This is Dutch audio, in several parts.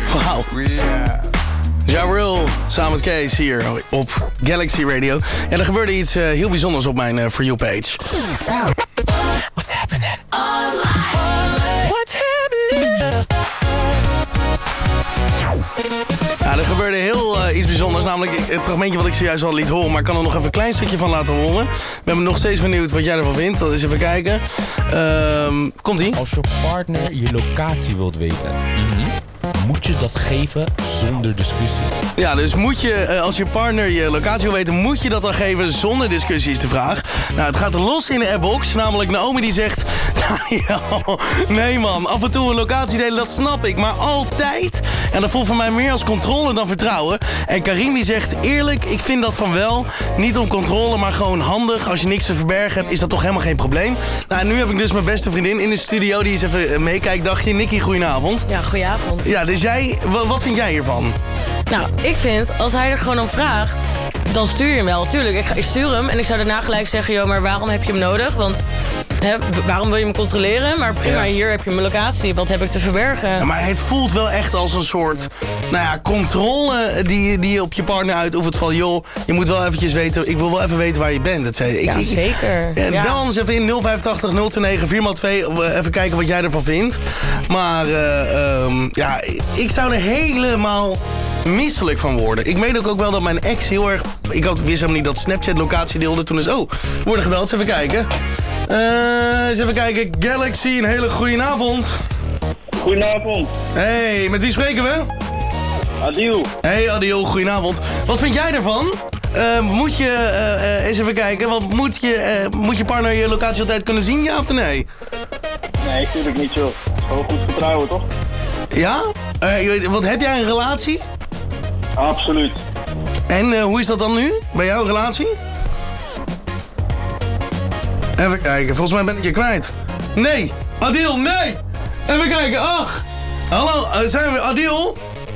Wauw. Ja Rule, samen met Kees hier op Galaxy Radio. En er gebeurde iets heel bijzonders op mijn For You page. What's happening? What's happening? Ja, er gebeurde heel iets bijzonders. Namelijk het fragmentje wat ik zojuist al liet horen. Maar ik kan er nog even een klein stukje van laten horen. Ik ben nog steeds benieuwd wat jij ervan vindt. Dat is even kijken. Komt-ie? Als je partner je locatie wilt weten, moet je dat geven zonder discussie. Ja, dus moet je, als je partner je locatie wil weten, moet je dat dan geven zonder discussie is de vraag. Nou, het gaat los in de appbox. Namelijk Naomi die zegt, Daniel, nee man, af en toe een locatie delen, dat snap ik. Maar altijd, en dat voelt voor mij meer als controle dan vertrouwen. En Karim die zegt, eerlijk, ik vind dat van wel. Niet om controle, maar gewoon handig. Als je niks te verbergen hebt, is dat toch helemaal geen probleem. Nou, en nu heb ik dus mijn beste vriendin in de studio die eens even meekijkdagje. Nikki, goedenavond. Ja, goedenavond. Ja, dus jij, wat vind jij hiervan? Nou, ik vind, als hij er gewoon om vraagt, dan stuur je hem wel. Tuurlijk, ik stuur hem en ik zou daarna gelijk zeggen, joh, maar waarom heb je hem nodig? Want waarom wil je me controleren? Maar prima, hier heb je mijn locatie. Wat heb ik te verbergen? Ja, maar het voelt wel echt als een soort controle die je op je partner uitoefent van, joh, je moet wel eventjes weten, ik wil wel even weten waar je bent. Dat zei ja, zeker. Ja. Bel ons even in 085 029 4x2, even kijken wat jij ervan vindt. Maar ja, ik zou er helemaal misselijk van worden. Ik weet ook wel dat mijn ex heel erg... Ik wist helemaal niet dat Snapchat locatie deelde. Toen is... Oh, we worden gebeld. Eens even kijken. Eens even kijken. Galaxy, een hele goede avond. Goedenavond. Hey, met wie spreken we? Adil. Hey Adil, goedenavond. Wat vind jij ervan? Moet je... eens even kijken. Moet je partner je locatie altijd kunnen zien, ja of nee? Nee, natuurlijk niet zo. Gewoon goed vertrouwen, toch? Ja? Wat heb jij een relatie? Absoluut. En hoe is dat dan nu? Bij jouw relatie? Even kijken, volgens mij ben ik je kwijt. Nee! Adil, nee! Even kijken, ach! Hallo, zijn we Adil?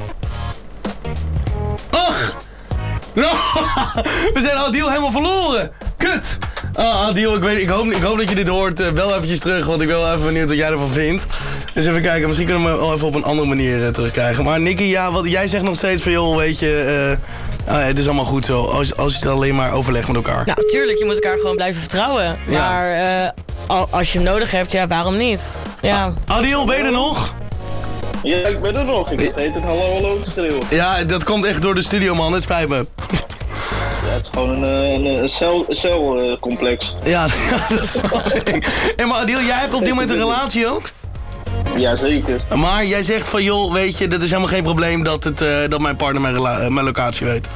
Ach! No. We zijn Adil helemaal verloren! Kut! Adil, ik hoop dat je dit hoort. Bel eventjes terug, want ik ben wel even benieuwd wat jij ervan vindt. Dus even kijken, misschien kunnen we hem wel even op een andere manier terugkrijgen. Maar Nikki, ja, wat jij zegt nog steeds van, joh, weet je... het is allemaal goed zo, als je het alleen maar overlegt met elkaar. Nou, tuurlijk, je moet elkaar gewoon blijven vertrouwen. Ja. Maar als je hem nodig hebt, ja, waarom niet? Ja. Adil, ben je er nog? Ja, ik ben er nog. Ik heet het hallo te schreeuwen. Ja, dat komt echt door de studio, man. Het spijt me. Ja, het is gewoon een celcomplex. Ja, dat is en maar Adil, jij hebt op dit moment een relatie ook? Jazeker. Maar jij zegt van, joh, weet je, dat is helemaal geen probleem dat mijn partner mijn locatie weet.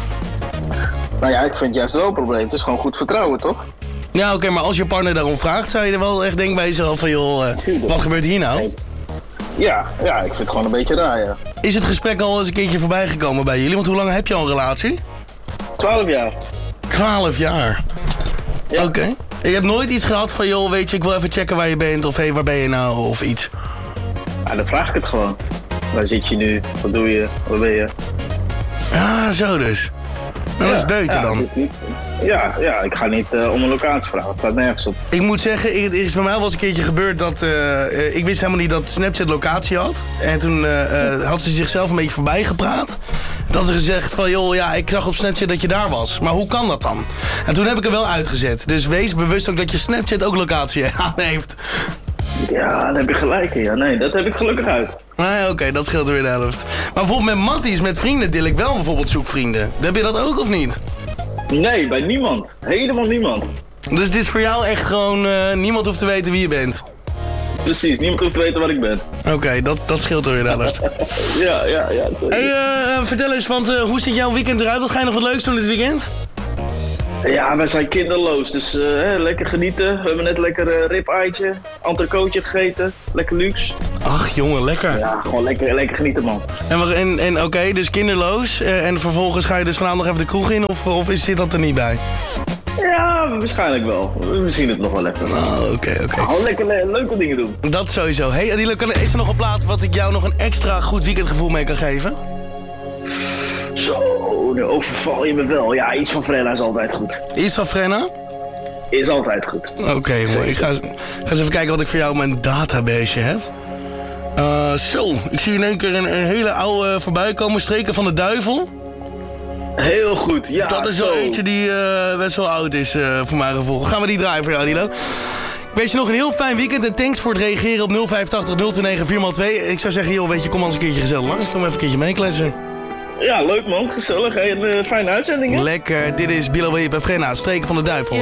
Nou ja, ik vind het juist wel een probleem. Het is gewoon goed vertrouwen, toch? Ja, oké, maar als je partner daarom vraagt, zou je er wel echt denken bij jezelf van, joh, wat gebeurt hier nou? Nee. Ja, ik vind het gewoon een beetje raar, ja. Is het gesprek al eens een keertje voorbij gekomen bij jullie? Want hoe lang heb je al een relatie? 12 jaar. 12 jaar? Ja. Oké. Je hebt nooit iets gehad van, joh, weet je, ik wil even checken waar je bent, of hé, waar ben je nou, of iets? Ja, dan vraag ik het gewoon. Waar zit je nu? Wat doe je? Waar ben je? Ah, zo dus. Nou, dat is beter dan. Ja, ik ga niet om een locatie vragen. Het staat nergens op. Ik moet zeggen, het is bij mij wel eens een keertje gebeurd dat... ik wist helemaal niet dat Snapchat locatie had. En toen had ze zichzelf een beetje voorbij gepraat. Toen had ze gezegd van, joh, ja, ik zag op Snapchat dat je daar was. Maar hoe kan dat dan? En toen heb ik er wel uitgezet. Dus wees bewust ook dat je Snapchat ook locatie heeft. Ja, dan heb je gelijk in. Ja, nee, dat heb ik gelukkig uit. Nee, oké, dat scheelt weer de helft. Maar bijvoorbeeld met matties, met vrienden deel ik wel bijvoorbeeld zoekvrienden. Heb je dat ook of niet? Nee, bij niemand. Helemaal niemand. Dus dit is voor jou echt gewoon, niemand hoeft te weten wie je bent? Precies, niemand hoeft te weten waar ik ben. Oké, dat scheelt er weer de helft. Ja. Hey, vertel eens, want hoe ziet jouw weekend eruit? Wat ga je nog wat leuks doen dit weekend? Ja, wij zijn kinderloos, dus lekker genieten. We hebben net lekker rib-eitje, entrecootje gegeten, lekker luxe. Ach jongen, lekker. Ja, gewoon lekker genieten, man. En oké, dus kinderloos. En vervolgens ga je dus vanavond nog even de kroeg in, of zit dat er niet bij? Ja, waarschijnlijk wel. We zien het nog wel even. Oké. Gewoon lekker leuke dingen doen. Dat sowieso. Hey Adil, is er nog een plaat wat ik jou nog een extra goed weekendgevoel mee kan geven? Zo, nu overval je me wel. Ja, iets van Frenna is altijd goed. Iets van Frenna? Is altijd goed. Oké, mooi. Ik ga eens even kijken wat ik voor jou op mijn database heb. Zo, ik zie in één keer een hele oude voorbij komen. Streken van de Duivel. Heel goed, ja. Dat is wel eentje die best wel oud is voor mijn gevoel. Gaan we die draaien voor jou, Dilo? Ik wens je nog een heel fijn weekend en thanks voor het reageren op 085 029 4x2. Ik zou zeggen, joh, weet je, kom eens een keertje gezellig langs. Kom even een keertje meekletsen. Ja, leuk man, gezellig. Hey, een fijne uitzending, hè? Lekker, dit is Bilo Weep en Frenna, Streken van de Duivel.